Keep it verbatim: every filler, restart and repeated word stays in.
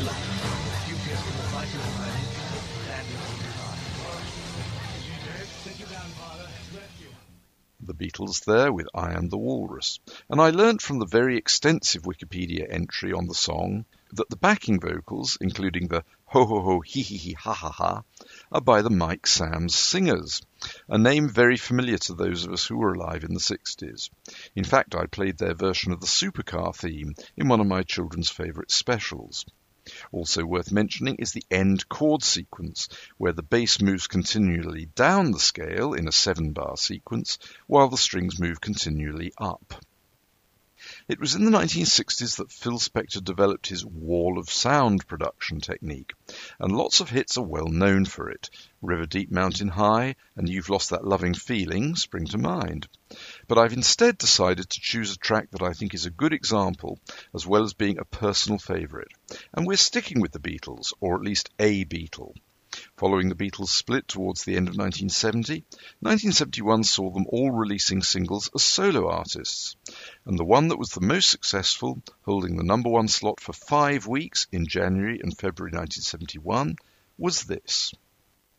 The Beatles there with I Am the Walrus. And I learnt from the very extensive Wikipedia entry on the song that the backing vocals, including the ho ho ho hee hee hee ha ha ha, are by the Mike Sammes Singers, a name very familiar to those of us who were alive in the sixties. In fact, I played their version of the Supercar theme in one of my children's favourite specials. Also worth mentioning is the end chord sequence, where the bass moves continually down the scale in a seven-bar sequence, while the strings move continually up. It was in the nineteen sixties that Phil Spector developed his wall of sound production technique, and lots of hits are well known for it. River Deep Mountain High and You've Lost That Loving Feeling spring to mind. But I've instead decided to choose a track that I think is a good example, as well as being a personal favourite. And we're sticking with the Beatles, or at least a Beatle. Following the Beatles' split towards the end of nineteen seventy, nineteen seventy-one saw them all releasing singles as solo artists, and the one that was the most successful, holding the number one slot for five weeks in January and February nineteen seventy-one, was this.